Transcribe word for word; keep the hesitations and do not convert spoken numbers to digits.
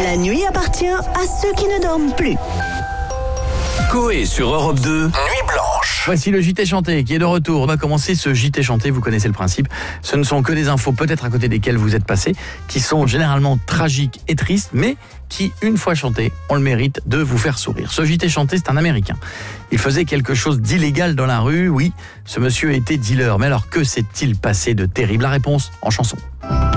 La nuit appartient à ceux qui ne dorment plus. Coé sur Europe deux, Nuit Blanche. Voici le J T chanté qui est de retour. On va commencer ce J T chanté, vous connaissez le principe. Ce ne sont que des infos peut-être à côté desquelles vous êtes passés, qui sont généralement tragiques et tristes, mais qui, une fois chantées, ont le mérite de vous faire sourire. Ce J T chanté, c'est un Américain. Il faisait quelque chose d'illégal dans la rue, oui, ce monsieur était dealer. Mais alors que s'est-il passé de terrible? La réponse en chanson.